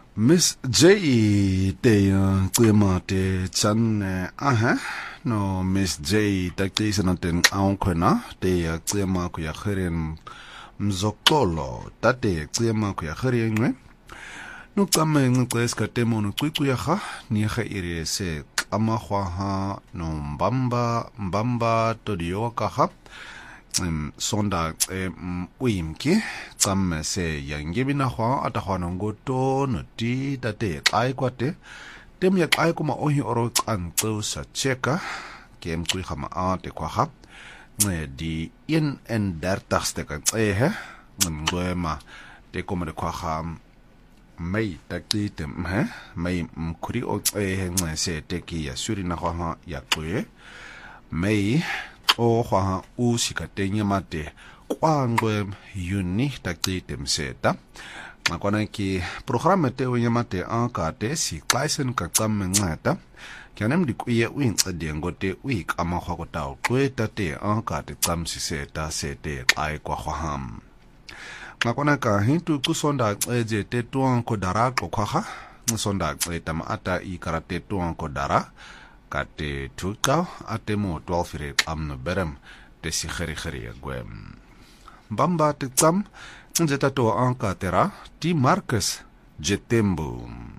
Miss J te klima te chan no Miss J takti sanaten aonkona te klima ku ya kheren mzokolo tate klima ku ya kheren no kama ngqes ka temo no ku ya kha ni kha ire se amahwa ha no mbamba to dio ka ha sonda uimki tsamme se yangibina hwa atahwana ngoto no ti tate ai kwate tem ya ai kuma ohi oro tsanto sa cheka kem kui khama ate kwa ha di in en 30ste kan he ngwema te kuma de kwa ha mai takti tem mai mkuri o he se te ki ya suri na ha ya kwe mai o hwa u sikatenya mate kwangwe uni takti temseta makona ki programa te unyamate ankate si klaisen ka tsamengata kyanem dikuye uintsade ngote week amahwa kota kweta te ankate tsamsiseta sete ai kwa hwaham makona ka hintu kusonda eje te tuan ko dara ko khwa nsonda eta ma ata I karate tuan ko dara kate tuka atemo 12 amno berem te si kheri gwem bamba te tsam nzeta to anka tera ti Marcus Jetembu